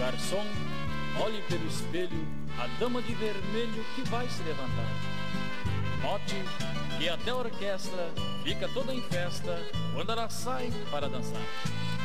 Garçom, olhe pelo espelho a dama de vermelho que vai se levantar. Note que até a orquestra fica toda em festa quando ela sai para dançar.